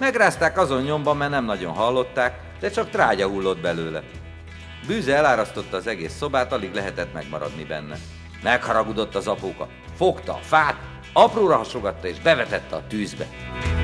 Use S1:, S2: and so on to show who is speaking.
S1: Megrázták azon nyomban, mert nem nagyon hallották, de csak trágya hullott belőle. Bűze elárasztotta az egész szobát, alig lehetett megmaradni benne. Megharagudott az apóka, fogta a fát, apróra hasogatta és bevetette a tűzbe.